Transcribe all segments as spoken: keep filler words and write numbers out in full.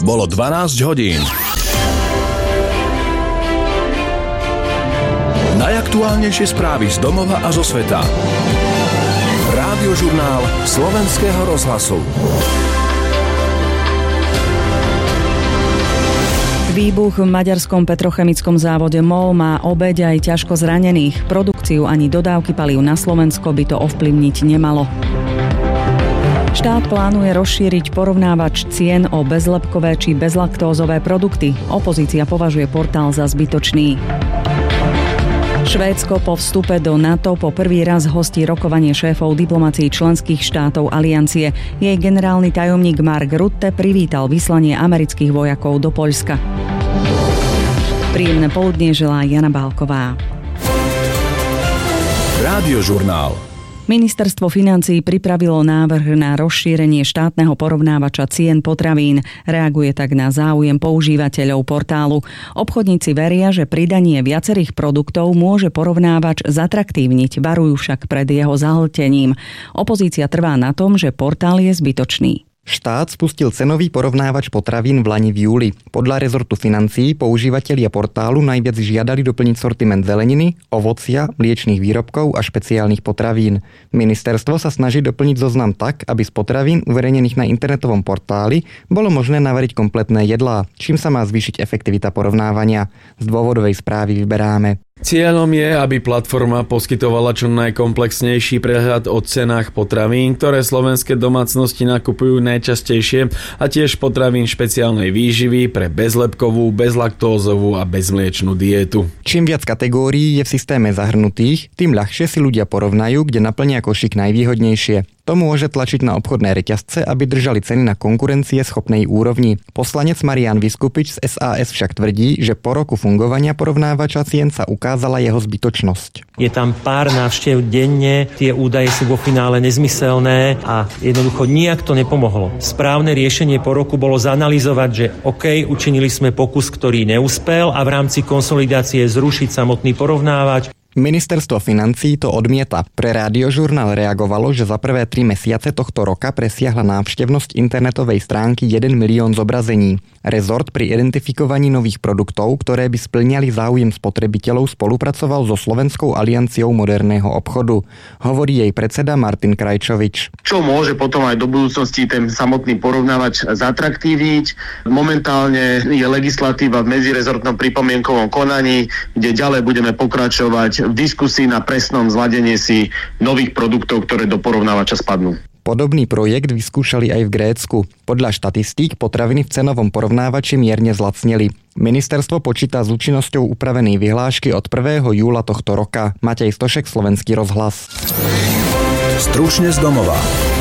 Bolo dvanásť hodín. Najaktuálnejšie správy z domova a zo sveta. Rádiožurnál Slovenského rozhlasu. Výbuch v maďarskom petrochemickom závode MOL má obeť aj ťažko zranených. Produkciu ani dodávky palív na Slovensko by to ovplyvniť nemalo. Štát plánuje rozšíriť porovnávač cien o bezlepkové či bezlaktózové produkty. Opozícia považuje portál za zbytočný. Švédsko po vstupe do NATO po prvý raz hostí rokovanie šéfov diplomacií členských štátov aliancie. Jej generálny tajomník Mark Rutte privítal vyslanie amerických vojakov do Poľska. Príjemné poludnie želá Jana Bálková. Rádiožurnál. Ministerstvo financií pripravilo návrh na rozšírenie štátneho porovnávača cien potravín. Reaguje tak na záujem používateľov portálu. Obchodníci veria, že pridanie viacerých produktov môže porovnávač zatraktívniť, varujú však pred jeho zahltením. Opozícia trvá na tom, že portál je zbytočný. Štát spustil cenový porovnávač potravín v lani v júli. Podľa rezortu financií používatelia portálu najviac žiadali doplniť sortiment zeleniny, ovocia, mliečnych výrobkov a špeciálnych potravín. Ministerstvo sa snaží doplniť zoznam tak, aby z potravín uverejnených na internetovom portáli bolo možné navariť kompletné jedlá, čím sa má zvýšiť efektivita porovnávania. Z dôvodovej správy vyberáme. Cieľom je, aby platforma poskytovala čo najkomplexnejší prehľad o cenách potravín, ktoré slovenské domácnosti nakupujú najčastejšie, a tiež potravín špeciálnej výživy pre bezlepkovú, bezlaktózovú a bezmliečnú dietu. Čím viac kategórií je v systéme zahrnutých, tým ľahšie si ľudia porovnajú, kde naplnia košík najvýhodnejšie. To môže tlačiť na obchodné reťazce, aby držali ceny na konkurencie schopnej úrovni. Poslanec Marián Vyskupič z es a es však tvrdí, že po roku fungovania porovnávača cien sa ukázala jeho zbytočnosť. Je tam pár návštev denne, tie údaje sú vo finále nezmyselné a jednoducho nijak to nepomohlo. Správne riešenie po roku bolo zanalyzovať, že OK, učinili sme pokus, ktorý neúspel, a v rámci konsolidácie zrušiť samotný porovnávač. Ministerstvo financií to odmieta. Pre Rádiožurnál reagovalo, že za prvé tri mesiace tohto roka presiahla návštevnosť internetovej stránky jeden milión zobrazení. Rezort pri identifikovaní nových produktov, ktoré by spĺňali záujem spotrebiteľov, spolupracoval so Slovenskou alianciou moderného obchodu. Hovorí jej predseda Martin Krajčovič. Čo môže potom aj do budúcnosti ten samotný porovnávač zatraktívniť. Momentálne je legislatíva v medzirezortnom pripomienkovom konaní, kde ďalej budeme pokračovať v diskusii na presnom zladenie si nových produktov, ktoré do porovnávača spadnú. Podobný projekt vyskúšali aj v Grécku. Podľa štatistík potraviny v cenovom porovnávači mierne zlacneli. Ministerstvo počíta s účinnosťou upravenej vyhlášky od prvého júla tohto roka. Matej Stošek, Slovenský rozhlas. Stručne z domova.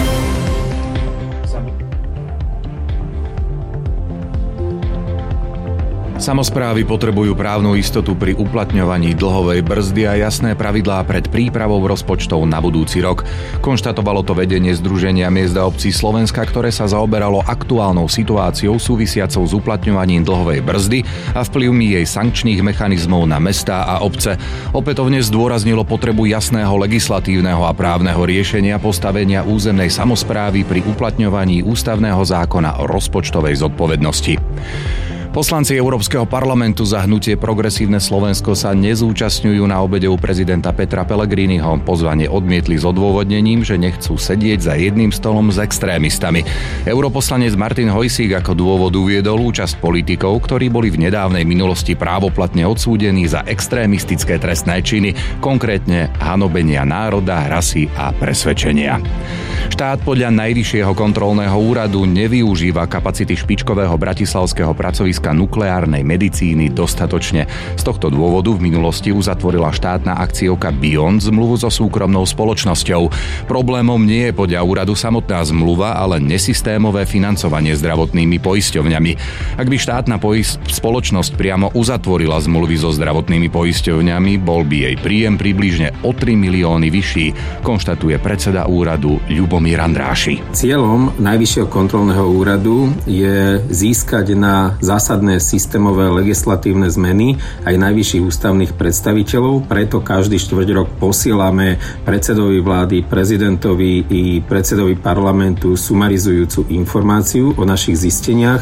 Samosprávy potrebujú právnu istotu pri uplatňovaní dlhovej brzdy a jasné pravidlá pred prípravou rozpočtov na budúci rok. Konštatovalo to vedenie Združenia miest a obcí Slovenska, ktoré sa zaoberalo aktuálnou situáciou súvisiacou s uplatňovaním dlhovej brzdy a vplyvmi jej sankčných mechanizmov na mestá a obce. Opätovne zdôraznilo potrebu jasného legislatívneho a právneho riešenia postavenia územnej samosprávy pri uplatňovaní ústavného zákona o rozpočtovej zodpovednosti. Poslanci Európskeho parlamentu za hnutie Progresívne Slovensko sa nezúčastňujú na obede u prezidenta Petra Pellegriniho. Pozvanie odmietli s odôvodnením, že nechcú sedieť za jedným stolom s extrémistami. Europoslanec Martin Hojsík ako dôvod uviedol účasť politikov, ktorí boli v nedávnej minulosti právoplatne odsúdení za extrémistické trestné činy, konkrétne hanobenia národa, rasy a presvedčenia. Štát podľa Najvyššieho kontrolného úradu nevyužíva kapacity špičkového bratislavského pracoviska nukleárnej medicíny dostatočne. Z tohto dôvodu v minulosti uzatvorila štátna akciovka Bion zmluvu so súkromnou spoločnosťou. Problémom nie je podľa úradu samotná zmluva, ale nesystémové financovanie zdravotnými poisťovňami. Ak by štátna poist- spoločnosť priamo uzatvorila zmluvy so zdravotnými poisťovňami, bol by jej príjem približne o tri milióny vyšší, konštatuje predseda úradu Ľubomír Andráši. Cieľom Najvyššieho kontrolného úradu je získať na zásadné systémové legislatívne zmeny aj najvyšších ústavných predstaviteľov, preto každý štvrť rok posielame predsedovi vlády, prezidentovi i predsedovi parlamentu sumarizujúcu informáciu o našich zisteniach.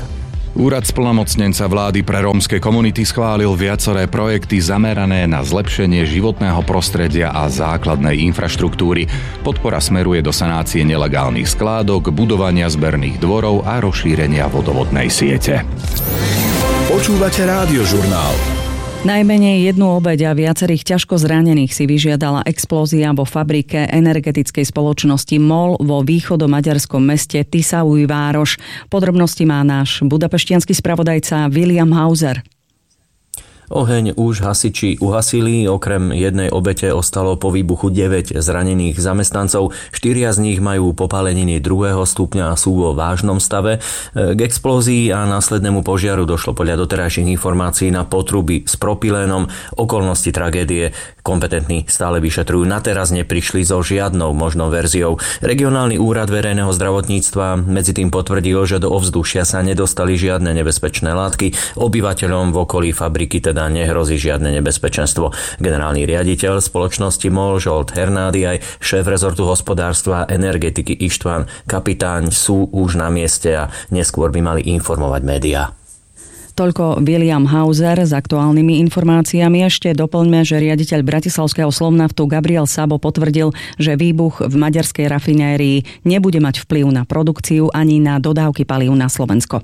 Úrad splnomocnenca vlády pre rómske komunity schválil viaceré projekty zamerané na zlepšenie životného prostredia a základnej infraštruktúry. Podpora smeruje do sanácie nelegálnych skládok, budovania zberných dvorov a rozšírenia vodovodnej siete. Počúvate Rádiožurnál. Najmenej jednu obeť a viacerých ťažko zranených si vyžiadala explózia vo fabrike energetickej spoločnosti MOL vo východomaďarskom meste Tiszaújváros. Podrobnosti má náš budapešťanský spravodajca William Hauser. Oheň už hasiči uhasili, okrem jednej obete ostalo po výbuchu deväť zranených zamestnancov, štyria z nich majú popáleniny druhého stupňa a sú vo vážnom stave. K explózii a následnému požiaru došlo podľa doterajších informácií na potruby s propylénom. Okolnosti tragédie kompetentní stále vyšetrujú. Na teraz neprišli so žiadnou možnou verziou. Regionálny úrad verejného zdravotníctva medzi tým potvrdil, že do ovzdušia sa nedostali žiadne nebezpečné látky. Obyvateľom v okolí fabriky teda nehrozí žiadne nebezpečenstvo. Generálny riaditeľ spoločnosti MOL Zsolt Hernádi aj šéf rezortu hospodárstva a energetiky Ištván Kapitáň sú už na mieste a neskôr by mali informovať médiá. Toľko William Hauser s aktuálnymi informáciami. Ešte doplňme, že riaditeľ bratislavského Slovnaftu Gabriel Sabo potvrdil, že výbuch v maďarskej rafinérii nebude mať vplyv na produkciu ani na dodávky palív na Slovensko.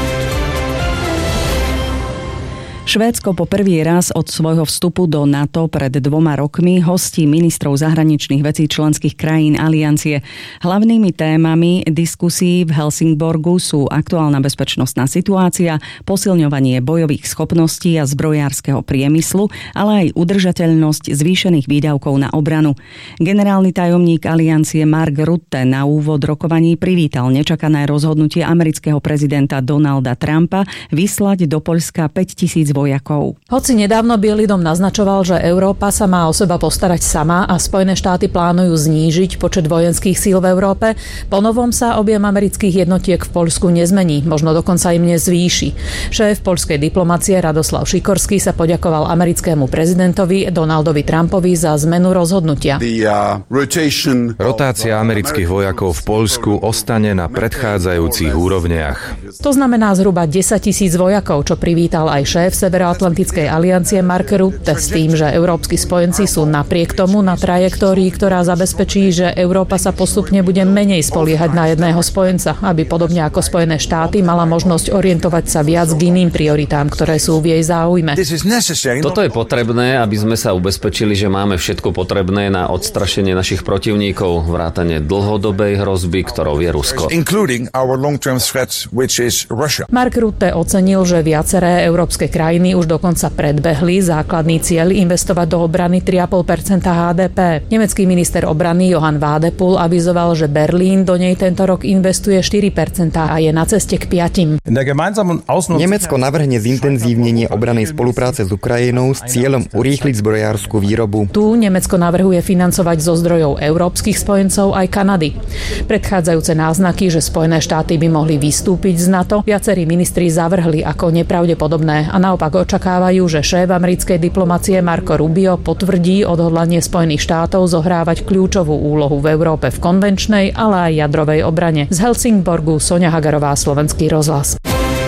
Švédsko po prvý raz od svojho vstupu do NATO pred dvoma rokmi hostí ministrov zahraničných vecí členských krajín aliancie. Hlavnými témami diskusí v Helsingborgu sú aktuálna bezpečnostná situácia, posilňovanie bojových schopností a zbrojárskeho priemyslu, ale aj udržateľnosť zvýšených výdavkov na obranu. Generálny tajomník aliancie Mark Rutte na úvod rokovaní privítal nečakané rozhodnutie amerického prezidenta Donalda Trumpa vyslať do Poľska päťtisíc vojakov. Hoci nedávno Biely dom naznačoval, že Európa sa má o seba postarať sama a Spojené štáty plánujú znížiť počet vojenských síl v Európe, ponovom sa objem amerických jednotiek v Poľsku nezmení, možno dokonca im nezvýši. Šéf poľskej diplomacie Radoslav Šikorský sa poďakoval americkému prezidentovi Donaldovi Trumpovi za zmenu rozhodnutia. Rotácia amerických vojakov v Poľsku ostane na predchádzajúcich úrovniach. To znamená zhruba desaťtisíc vojakov, čo privítal aj šéf Severoatlantickej aliancie Mark Rutte s tým, že európski spojenci sú napriek tomu na trajektórii, ktorá zabezpečí, že Európa sa postupne bude menej spoliehať na jedného spojenca, aby podobne ako Spojené štáty mala možnosť orientovať sa viac k iným prioritám, ktoré sú v jej záujme. Toto je potrebné, aby sme sa ubezpečili, že máme všetko potrebné na odstrašenie našich protivníkov, vrátane dlhodobej hrozby, ktorou je Rusko. Mark Rutte ocenil, že viaceré európske krajiny už dokonca predbehli základný cieľ investovať do obrany tri celé päť percenta há dé pé. Nemecký minister obrany Johann Wadephul avizoval, že Berlín do nej tento rok investuje štyri percentá a je na ceste k piatim. Nemecko navrhne zintenzívnenie obrannej spolupráce s Ukrajinou s cieľom urýchliť zbrojárskú výrobu. Tu Nemecko navrhuje financovať zo zdrojov európskych spojencov aj Kanady. Predchádzajúce náznaky, že Spojené štáty by mohli vystúpiť z NATO, viacerí ministri zavrhli ako nepravdepodobné a naopak očakávajú, že šéf americkej diplomacie Marco Rubio potvrdí odhodlanie Spojených štátov zohrávať kľúčovú úlohu v Európe v konvenčnej, ale aj jadrovej obrane. Z Helsingborgu Soňa Hagarová, Slovenský rozhlas.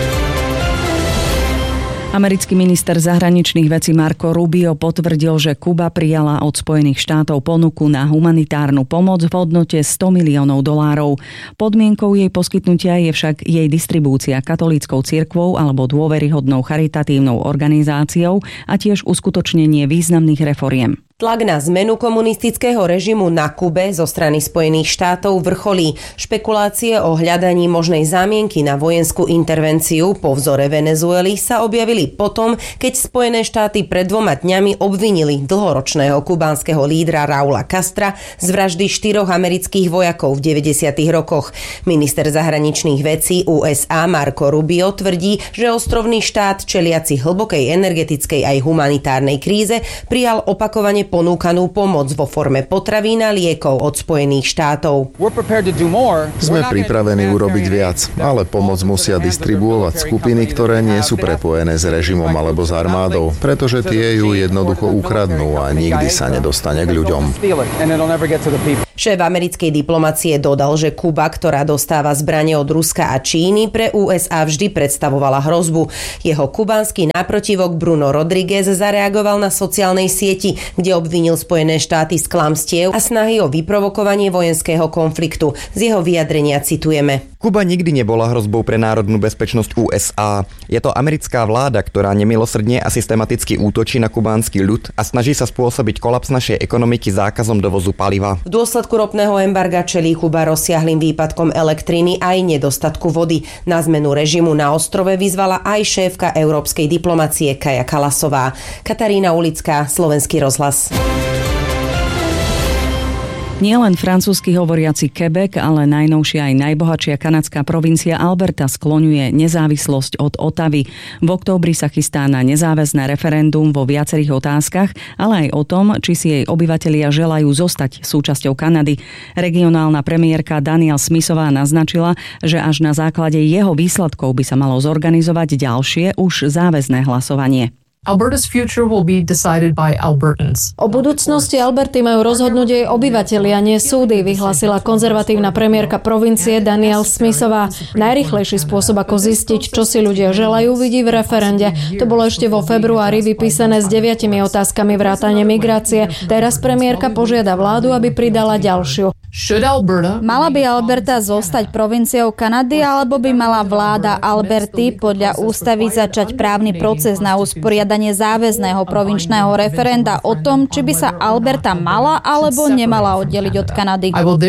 Americký minister zahraničných vecí Marco Rubio potvrdil, že Kuba prijala od Spojených štátov ponuku na humanitárnu pomoc v hodnote sto miliónov dolárov. Podmienkou jej poskytnutia je však jej distribúcia katolíckou cirkvou alebo dôveryhodnou charitatívnou organizáciou a tiež uskutočnenie významných reforiem. Tlak na zmenu komunistického režimu na Kube zo strany Spojených štátov vrcholí. Špekulácie o hľadaní možnej zámienky na vojenskú intervenciu po vzore Venezuely sa objavili potom, keď Spojené štáty pred dvoma dňami obvinili dlhoročného kubánskeho lídra Raula Castra z vraždy štyroch amerických vojakov v deväťdesiatych rokoch. Minister zahraničných vecí ú es á Marco Rubio tvrdí, že ostrovný štát čeliaci hlbokej energetickej aj humanitárnej kríze prijal opakovane ponúkanú pomoc vo forme potravín a liekov od Spojených štátov. Sme pripravení urobiť viac, ale pomoc musia distribuovať skupiny, ktoré nie sú prepojené s režimom alebo s armádou, pretože tie ju jednoducho ukradnú a nikdy sa nedostane k ľuďom. Šéf americkej diplomacie dodal, že Kuba, ktorá dostáva zbrane od Ruska a Číny, pre ú es á vždy predstavovala hrozbu. Jeho kubánsky náprotivok Bruno Rodriguez zareagoval na sociálnej sieti, kde obvinil Spojené štáty z klamstiev a snahy o vyprovokovanie vojenského konfliktu. Z jeho vyjadrenia citujeme. Kuba nikdy nebola hrozbou pre národnú bezpečnosť ú es á. Je to americká vláda, ktorá nemilosrdne a systematicky útočí na kubánsky ľud a snaží sa spôsobiť kolaps našej ekonomiky zákazom dovozu paliva. V dôsledku ropného embarga čelí Kuba rozsiahlym výpadkom elektriny aj nedostatku vody. Na zmenu režimu na ostrove vyzvala aj šéfka európskej diplomacie Kaja Kallasová. Katarína Ulická, Slovenský rozhlas. Nielen francúzsky hovoriaci Quebec, ale najnovšia aj najbohatšia kanadská provincia Alberta skloňuje nezávislosť od Ottavy. V októbri sa chystá na nezáväzné referendum vo viacerých otázkach, ale aj o tom, či si jej obyvatelia želajú zostať súčasťou Kanady. Regionálna premiérka Danielle Smithová naznačila, že až na základe jeho výsledkov by sa malo zorganizovať ďalšie už záväzné hlasovanie. Alberta's future will be decided by Albertans. O budúcnosti Alberty majú rozhodnúť jej obyvatelia, nie súdy, vyhlásila konzervatívna premiérka provincie Danielle Smithová. Najrýchlejší spôsob, ako zistiť, čo si ľudia želajú, vidí v referende. To bolo ešte vo februári vypísané s deviatimi otázkami vrátane migrácie. Teraz premiérka požiada vládu, aby pridala ďalšiu. Mala by Alberta zostať provinciou Kanady, alebo by mala vláda Alberty podľa ústavy začať právny proces na usporiadanie záväzného provinčného referenda o tom, či by sa Alberta mala alebo nemala oddeliť od Kanady.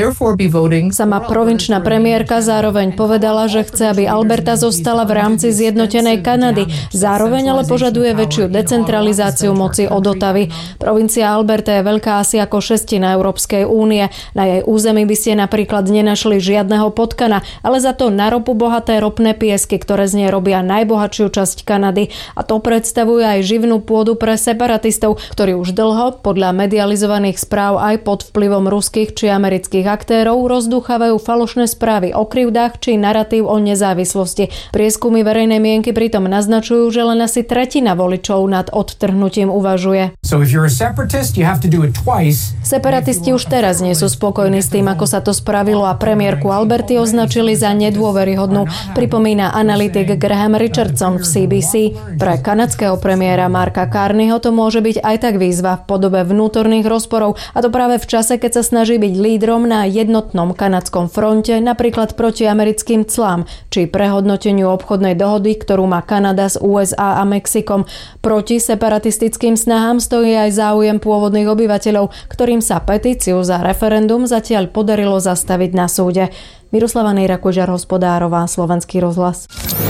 Sama provinčná premiérka zároveň povedala, že chce, aby Alberta zostala v rámci zjednotenej Kanady. Zároveň ale požaduje väčšiu decentralizáciu moci od Ottavy. Provincia Alberta je veľká asi ako šestina Európskej únie. Na jej území by ste napríklad nenašli žiadneho potkana, ale za to na ropu bohaté ropné piesky, ktoré z nej robia najbohatšiu časť Kanady. A to predstavuje aj živnú pôdu pre separatistov, ktorí už dlho, podľa medializovaných správ aj pod vplyvom ruských či amerických aktérov, rozdúchavajú falošné správy o krivdách či naratív o nezávislosti. Prieskumy verejnej mienky pritom naznačujú, že len asi tretina voličov nad odtrhnutím uvažuje. So if you're a separatist, you have to do it twice. Separatisti už teraz nie sú spokojní s tým, ako sa to spravilo a premiérku Alberty označili za nedôveryhodnú, pripomína analytik Graham Richardson v C B C. Pre kanadského premiéra Marka Carneyho to môže byť aj tak výzva v podobe vnútorných rozporov, a to práve v čase, keď sa snaží byť lídrom na jednotnom kanadskom fronte, napríklad proti americkým clám či prehodnoteniu obchodnej dohody, ktorú má Kanada s ú es á a Mexikom. Proti separatistickým snahám stojí aj záujem pôvodných obyvateľov, ktorým sa petíciu za referendum zatiaľ podarilo zastaviť na súde. Miroslava Nejra-Kožar-Hospodárová, Slovenský rozhlas.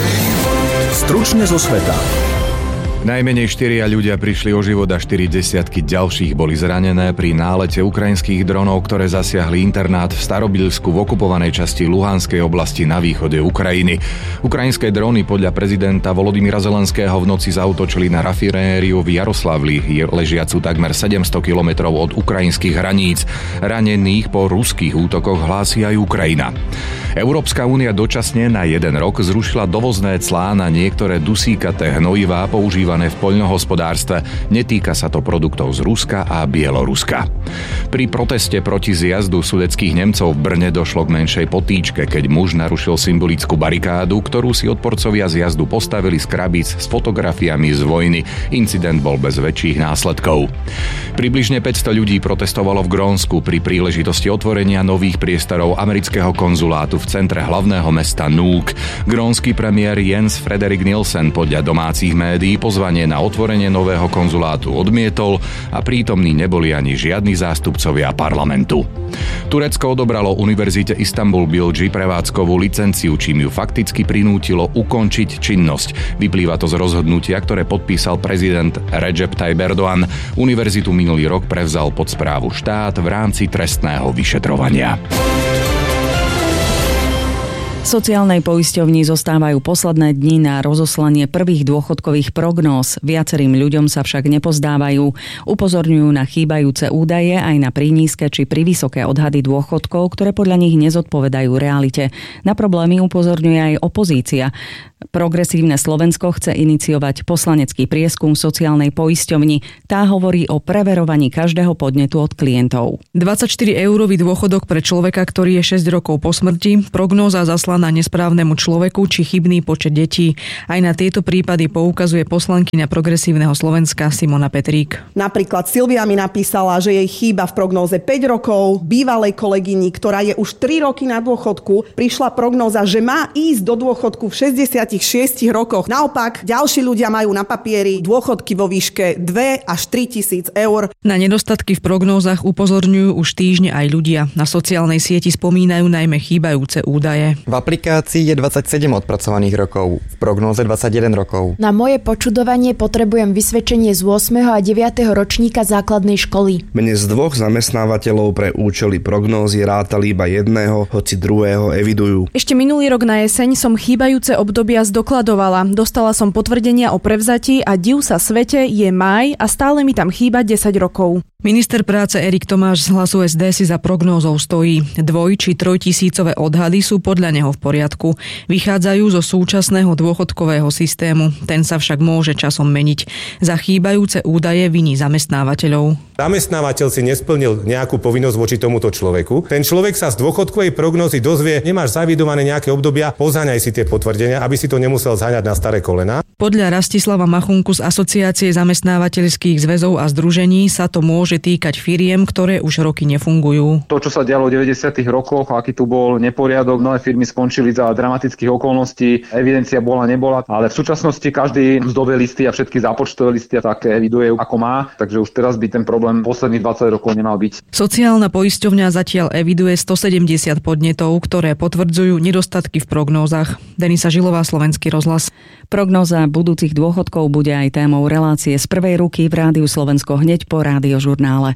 Stručne zo sveta. Najmenej štyria ľudia prišli o život a štyri desiatky ďalších boli zranené pri nálete ukrajinských dronov, ktoré zasiahli internát v Starobilsku v okupovanej časti Luhanskej oblasti na východe Ukrajiny. Ukrajinské dróny podľa prezidenta Volodymyra Zelenského v noci zaútočili na rafinériu v Jaroslavli, ležiacu takmer sedemsto kilometrov od ukrajinských hraníc. Ranených po ruských útokoch hlási aj Ukrajina. Európska únia dočasne na jeden rok zrušila dovozné clá na niektoré dusíkaté hnojivá používané v poľnohospodárstve. Netýka sa to produktov z Ruska a Bieloruska. Pri proteste proti zjazdu sudetských Nemcov v Brne došlo k menšej potýčke, keď muž narušil symbolickú barikádu, ktorú si odporcovia zjazdu postavili z krabíc s fotografiami z vojny. Incident bol bez väčších následkov. Približne päťsto ľudí protestovalo v Grónsku pri príležitosti otvorenia nových priestorov amerického konzulátu v centre hlavného mesta Nuuk. Grónsky premiér Jens Frederik Nielsen podľa domácich médií pozvanie na otvorenie nového konzulátu odmietol a prítomní neboli ani žiadni zástupcovia parlamentu. Turecko odobralo Univerzite Istanbul Bilgi prevádzkovú licenciu, čím ju fakticky prinútilo ukončiť činnosť. Vyplýva to z rozhodnutia, ktoré podpísal prezident Recep Tayyip Erdogan. Univerzitu minulý rok prevzal pod správu štát v rámci trestného vyšetrovania. Sociálnej poisťovni zostávajú posledné dni na rozoslanie prvých dôchodkových prognóz. Viacerým ľuďom sa však nepozdávajú. Upozorňujú na chýbajúce údaje aj na prínízke či privysoké odhady dôchodkov, ktoré podľa nich nezodpovedajú realite. Na problémy upozorňuje aj opozícia. Progresívne Slovensko chce iniciovať poslanecký prieskum sociálnej poisťovni. Tá hovorí o preverovaní každého podnetu od klientov. dvadsaťštyri eurový dôchodok pre človeka, ktorý je šesť rokov po smrti, prognóza zaslaná nesprávnemu človeku či chybný počet detí. Aj na tieto prípady poukazuje poslankyňa Progresívneho Slovenska Simona Petrík. Napríklad Silvia mi napísala, že jej chýba v prognóze päť rokov. Bývalej kolegyni, ktorá je už tri roky na dôchodku, prišla prognóza, že má ísť do dôchodku v šesťdesiatich šiestich rokoch. Naopak, ďalší ľudia majú na papieri dôchodky vo výške dva až tri tisíc eur. Na nedostatky v prognózach upozorňujú už týždne aj ľudia. Na sociálnej sieti spomínajú najmä chýbajúce údaje. V aplikácii je dvadsaťsedem odpracovaných rokov, v prognóze dvadsaťjeden rokov. Na moje počudovanie potrebujem vysvedčenie z ôsmeho a deviateho ročníka základnej školy. Mne z dvoch zamestnávateľov pre účely prognózy rátali iba jedného, hoci druhého evidujú. Ešte minulý rok na jeseň som chýbajúce obdobia zdokladovala. Dostala som potvrdenia o prevzatí a div sa svete, je máj a stále mi tam chýba desať rokov. Minister práce Erik Tomáš z Hlasu es dé si za prognózou stojí. Dvoj- či trojtisícové odhady sú podľa neho v poriadku. Vychádzajú zo súčasného dôchodkového systému. Ten sa však môže časom meniť. Za chýbajúce údaje viní zamestnávateľov. Zamestnávateľ si nesplnil nejakú povinnosť voči tomuto človeku. Ten človek sa z dôchodkovej prognózy dozvie, nemáš zavidované nejaké obdobia, pozáňaj si tie potvrdenia, aby si to nemusel zháňať na staré kolená. Podľa Rastislava Machunku z Asociácie zamestnávateľských zväzov a združení sa to môže týkať firiem, ktoré už roky nefungujú. To, čo sa dialo v deväťdesiatych rokoch, aký tu bol neporiadok, mnohé firmy skončili za dramatických okolností, evidencia bola, nebola, ale v súčasnosti každý mzdové listy a všetky zápočtové listy a také eviduje ako má, takže už teraz by ten problém posledných dvadsať rokov nemal byť. Sociálna poisťovňa zatiaľ eviduje stosedemdesiat podnetov, ktoré potvrdzujú nedostatky v prognózach. Denisa Žilová, Slovenský rozhlas. Prognóza budúcich dôchodkov bude aj témou relácie z prvej ruky v Rádiu Slovensko hneď po rádiožurnále.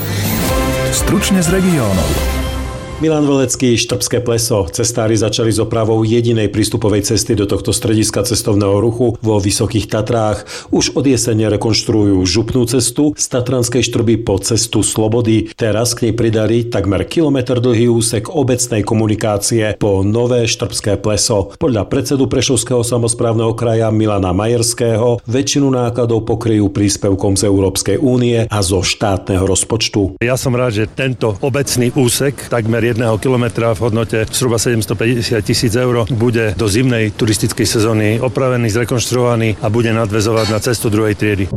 Stručne z regiónov. Milan Velecký, Štrbské pleso. Cestári začali s opravou jedinej prístupovej cesty do tohto strediska cestovného ruchu vo Vysokých Tatrách. Už od jesene rekonštruujú župnú cestu z Tatranskej Štrby po cestu Slobody. Teraz k nej pridali takmer kilometr dlhý úsek obecnej komunikácie po Nové Štrbské pleso. Podľa predsedu Prešovského samosprávneho kraja Milana Majerského väčšinu nákladov pokryjú príspevkom z Európskej únie a zo štátneho rozpočtu. Ja som rád, že tento obecný úsek takmer jedného kilometra v hodnote zhruba sedemstopäťdesiat tisíc eur bude do zimnej turistickej sezóny opravený, zrekonštruovaný a bude nadväzovať na cestu druhej triedy.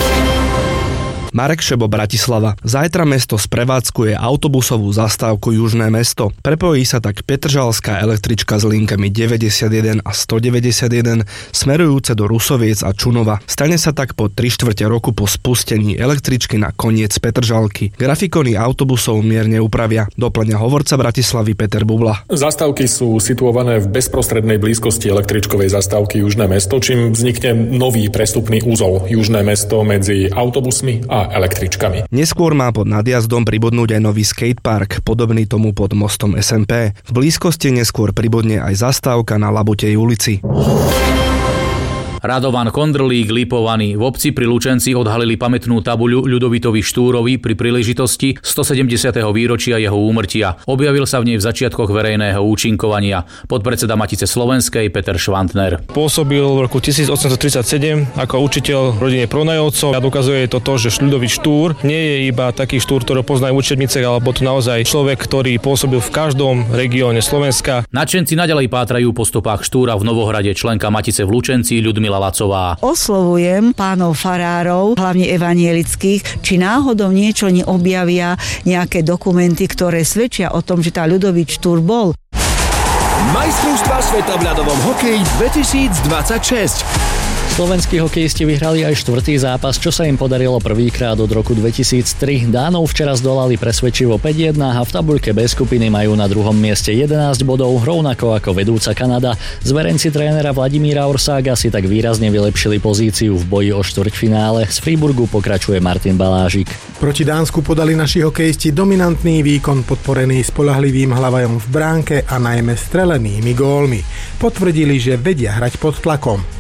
Marek Šebo, Bratislava. Zajtra mesto sprevádzkuje autobusovú zastávku Južné mesto. Prepojí sa tak Petržalská električka s linkami deväťdesiatjeden a stodeväťdesiatjeden smerujúce do Rusoviec a Čunova. Stane sa tak po tri štvrte roku po spustení električky na koniec Petržalky. Grafikony autobusov mierne upravia. Doplňa hovorca Bratislavy Peter Bubla. Zastávky sú situované v bezprostrednej blízkosti električkovej zastávky Južné mesto, čím vznikne nový prestupný úzol Južné mesto medzi autobusmi a električkami. Neskôr má pod nadjazdom pribudnúť aj nový skatepark, podobný tomu pod mostom es em pé. V blízkosti neskôr pribudne aj zastávka na Labutej ulici. Radovan Kondrlík, Lipovaný. V obci pri Lučenci odhalili pamätnú tabuľu Ľudovitovi Štúrovi pri príležitosti stosedemdesiateho výročia jeho úmrtia. Objavil sa v nej v začiatkoch verejného účinkovania podpredseda Matice slovenskej Peter Švantner. Pôsobil v roku tisícosemstotridsaťsedem ako učiteľ v rodine Pronajovcov a dokazuje to to, že Ľudovít Štúr nie je iba taký Štúr, ktorý poznajú učebnice, alebo to naozaj človek, ktorý pôsobil v každom regióne Slovenska. Nadšenci naďalej pátrajú po stopách Štúra v Novohrade, členka Matice v Lučenci Ľudmila Lacová. Oslovujem pánov farárov, hlavne evanielických, či náhodou niečo neobjavia, nejaké dokumenty, ktoré svedčia o tom, že tá Ľudovít Štúr bol. Majstrovstvá sveta v ľadovom hokeji dvetisícdvadsaťšesť. Slovenskí hokejisti vyhrali aj štvrtý zápas, čo sa im podarilo prvýkrát od roku dvetisíctri. Dánov včera zdolali presvedčivo päť jedna a v tabuľke B skupiny majú na druhom mieste jedenásť bodov, rovnako ako vedúca Kanada. Zverenci trénera Vladimíra Orsága si tak výrazne vylepšili pozíciu v boji o štvrťfinále. Z Freiburgu pokračuje Martin Balážik. Proti Dánsku podali naši hokejisti dominantný výkon podporený spoľahlivým hlavajom v bránke a najmä strelenými gólmi. Potvrdili, že vedia hrať pod tlakom.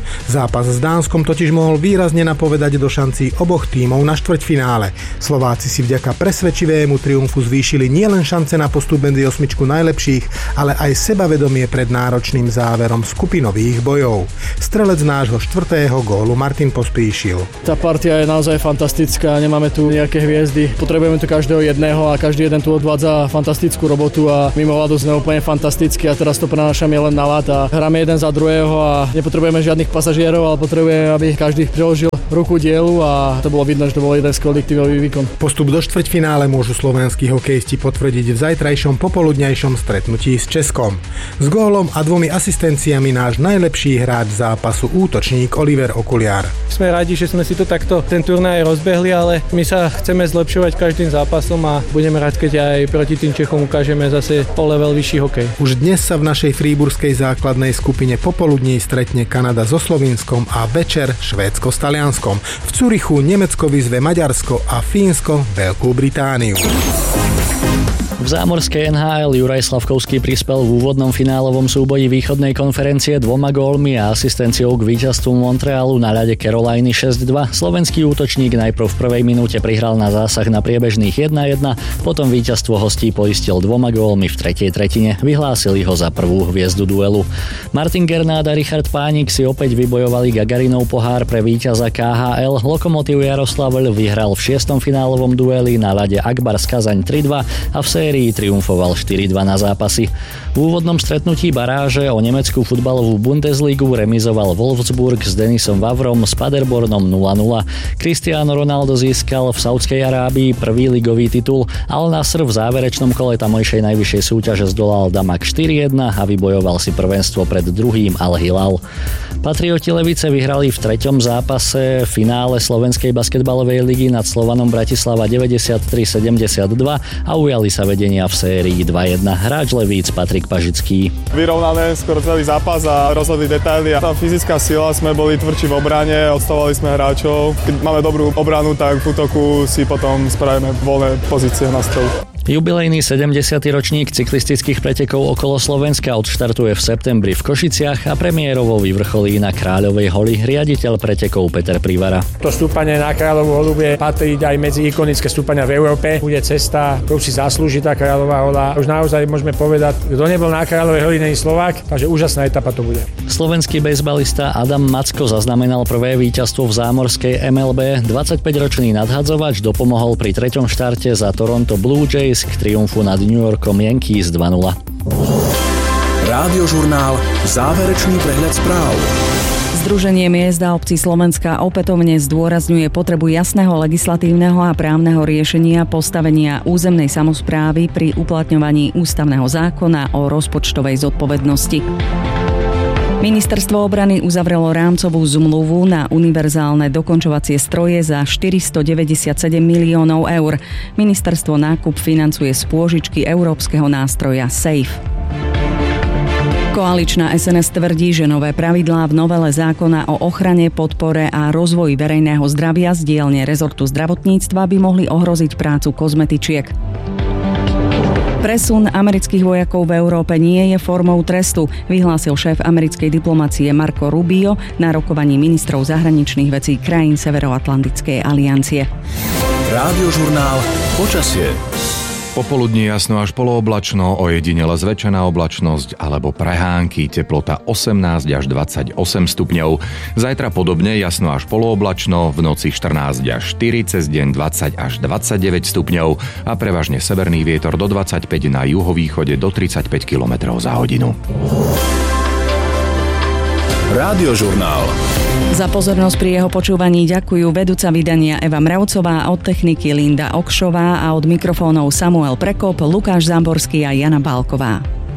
Zápas s Dánskom totiž mohol výrazne napovedať do šancí oboch tímov na štvrťfinále. Slováci si vďaka presvedčivému triumfu zvýšili nielen šance na postup medzi osmičku najlepších, ale aj sebavedomie pred náročným záverom skupinových bojov. Strelec nášho štvrtého gólu Martin Pospíšil. Tá partia je naozaj fantastická, nemáme tu nejaké hviezdy, potrebujeme tu každého jedného a každý jeden tu odvádza fantastickú robotu a mimohľadu sme úplne fantastickí a teraz to prenášame len na ľad a hráme jeden za druhého a nepotrebujeme žiadnych pasažierov, ale potrebujeme, aby každý priložil ruku dielu a to bolo vidno, že to bol jeden skvelý tímový výkon. Postup do štvrťfinále môžu slovenskí hokejisti potvrdiť v zajtrajšom popoludňajšom stretnutí s Českom. S gólom a dvomi asistenciami náš najlepší hráč zápasu útočník Oliver Okuliar. Sme radi, že sme si to takto ten turnaj rozbehli, ale my sa chceme zlepšovať každým zápasom a budeme rád, keď aj proti tým Čechom ukážeme zase o level vyšší hokej. Už dnes sa v našej fríburskej základnej skupine popoludní stretne Kanada so Slovinskom a večer Švédsko s Talianskom. V Curychu Nemecko vyzve Maďarsko a Fínsko Veľkú Britániu. V zámorskej en há el Juraj Slavkovský prispel v úvodnom finálovom súboji východnej konferencie dvoma gólmi a asistenciou k víťazstvu Montrealu na ľade Caroliny šesť dva. Slovenský útočník najprv v prvej minúte prihral na zásah na priebežných jedna jedna, potom víťazstvo hostí poistil dvoma gólmi v tretej tretine. Vyhlásili ho za prvú hviezdu duelu. Martin Gernát a Richard Pánik si opäť vybojovali Gagarinov pohár pre víťaza ká há el. Lokomotív Jaroslavl vyhral v šiestom finálovom dueli na ľade Akbars Kazaň tri dva a v sérii triumfoval štyri dva na zápasy. V úvodnom stretnutí baráže o nemeckú futbalovú Bundesligu remizoval Wolfsburg s Denisom Vavrom s Paderbornom nula nula. Cristiano Ronaldo získal v Saudskej Arábii prvý ligový titul, Al Nassr v záverečnom kole tamojšej najvyššej súťaže zdolal Damak štyri jedna a vybojoval si prvenstvo pred druhým Al Hilal. Patrioti Levice vyhrali v treťom zápase finále Slovenskej basketbalovej ligy nad Slovanom Bratislava deväťdesiattri sedemdesiatdva a ujali sa vedenia v sérii dva jedna. Hráč Levíc Patrik Pažický. Vyrovnané skoro celý zápas a rozhodli detaily. Tá fyzická sila, sme boli tvrdší v obrane, odstavovali sme hráčov. Keď máme dobrú obranu, tak v útoku si potom spravíme voľné pozície na strelu. Jubilejný sedemdesiaty ročník cyklistických pretekov okolo Slovenska odštartuje v septembri v Košiciach a premiérovo vyvrcholí na Kráľovej holi riaditeľ pretekov Peter Privara. To stúpanie na Kráľovú holu bude patriť aj medzi ikonické stúpania v Európe. Bude cesta, ktorú si zaslúži tá Kráľová hola. Už naozaj môžeme povedať, kto nebol na Kráľovej holi, není Slovák, takže úžasná etapa to bude. Slovenský bejsbalista Adam Macko zaznamenal prvé víťazstvo v zámorskej em el bé. dvadsaťpäťročný nadhadzovač dopomohol pri treťom štarte za Toronto Blue Jays k triumfu nad New Yorkom Yankees dva nula. Rádiožurnál Záverečný prehľad správ. Združenie miest a obcí Slovenska opätovne zdôrazňuje potrebu jasného legislatívneho a právneho riešenia postavenia územnej samosprávy pri uplatňovaní ústavného zákona o rozpočtovej zodpovednosti. Ministerstvo obrany uzavrelo rámcovú zmluvu na univerzálne dokončovacie stroje za štyristodeväťdesiatsedem miliónov eur. Ministerstvo nákup financuje z pôžičky európskeho nástroja SAFE. Koaličná es en es tvrdí, že nové pravidlá v novele zákona o ochrane, podpore a rozvoji verejného zdravia z dielne rezortu zdravotníctva by mohli ohroziť prácu kozmetičiek. Presun amerických vojakov v Európe nie je formou trestu, vyhlásil šéf americkej diplomacie Marco Rubio na rokovaní ministrov zahraničných vecí krajín Severoatlantickej aliancie. Rádiožurnál Počasie. Popoludní jasno až polooblačno, ojedinele zväčšená oblačnosť alebo prehánky, teplota osemnásť až dvadsaťosem stupňov. Zajtra podobne jasno až polooblačno, v noci štrnásť až štyri, cez deň dvadsať až dvadsaťdeväť stupňov a prevažne severný vietor do dvadsaťpäť, na juhovýchode do tridsaťpäť kilometrov za hodinu. Rádiožurnál. Za pozornosť pri jeho počúvaní ďakujú vedúca vydania Eva Mravcová, od techniky Linda Okšová a od mikrofónov Samuel Prekop, Lukáš Záborský a Jana Bálková.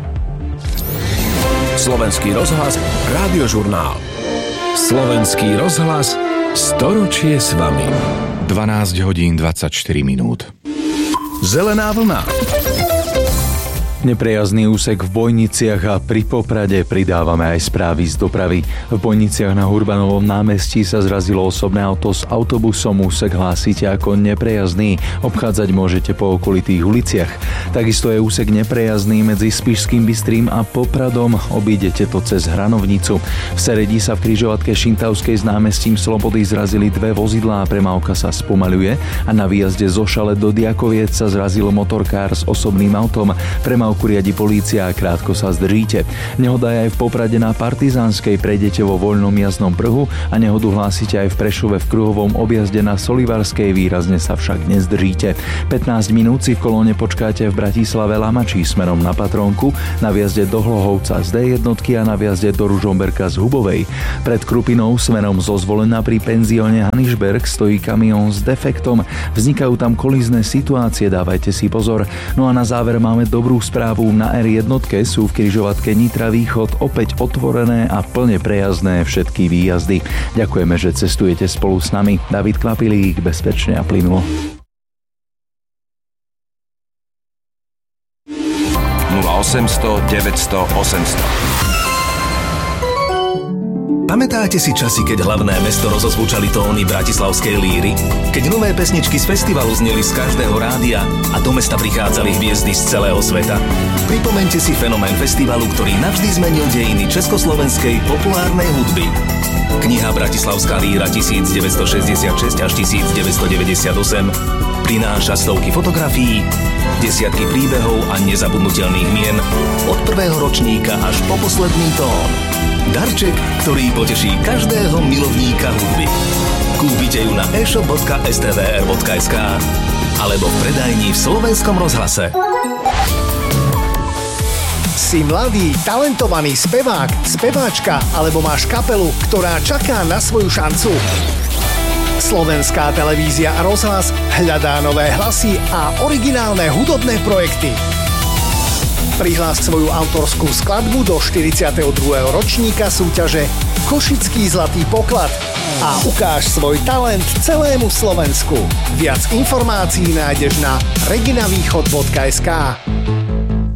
Slovenský rozhlas, Rádiožurnál. Slovenský rozhlas, storočie s vami. dvanásť hodín dvadsaťštyri minút. Zelená vlna. Neprejazný úsek v Bojniciach a pri Poprade pridávame aj správy z dopravy. V Bojniciach na Hurbanovom námestí sa zrazilo osobné auto s autobusom. Úsek hlásite ako neprejazný. Obchádzať môžete po okolitých uliciach. Takisto je úsek neprejazný medzi Spišským Bystrým a Popradom. Obídete to cez Hranovnicu. V Seredi sa v križovatke Šintavskej s námestím Slobody zrazili dve vozidlá. Premávka sa spomaľuje a na výjazde zo Šale do Diakoviec sa zrazil motorkár s osobným autom. Premávku riadi polícia a krátko sa zdržíte. Nehoda je aj v Poprade na Partizánskej, prejdete vo voľnom jazdnom pruhu a nehodu hlásite aj v Prešove v kruhovom objazde na Solivarskej, výrazne sa však nezdržíte. pätnásť minút si v kolóne počkáte v Bratislave Lamačí smerom na Patrónku, na viazde do Hlohovca z dé jednotky a na viazde do Ružomberka z Hubovej. Pred Krupinou smerom zo Zvolena pri penzióne Hanišberg stojí kamión s defektom. Vznikajú tam kolízne situácie, dávajte si pozor. No a na záver máme dobrú správu. Na er jednotke sú v križovatke Nitra Východ opäť otvorené a plne prejazdné všetky výjazdy. Ďakujeme, že cestujete spolu s nami. David Kvapilík, bezpečne a plynulo. nula osemsto deväťsto osemsto. Pamätáte si časy, keď hlavné mesto rozozvučali tóny bratislavskej líry? Keď nové pesničky z festivalu zneli z každého rádia a do mesta prichádzali hviezdy z celého sveta? Pripomeňte si fenomén festivalu, ktorý navždy zmenil dejiny československej populárnej hudby. Kniha Bratislavská líra devätnásťstošesťdesiatšesť až devätnásťstodeväťdesiatosem prináša stovky fotografií, desiatky príbehov a nezabudnutelných mien od prvého ročníka až po posledný tón. Darček, ktorý poteší každého milovníka hudby. Kúpite ju na e-shop bodka es té vé er bodka es ká alebo v predajni v Slovenskom rozhlase. Si mladý, talentovaný spevák, speváčka alebo máš kapelu, ktorá čaká na svoju šancu? Slovenská televízia a rozhlas hľadá nové hlasy a originálne hudobné projekty. Prihlás svoju autorskú skladbu do štyridsiateho druhého ročníka súťaže Košický zlatý poklad a ukáž svoj talent celému Slovensku. Viac informácií nájdeš na reginavýchod bodka es ká.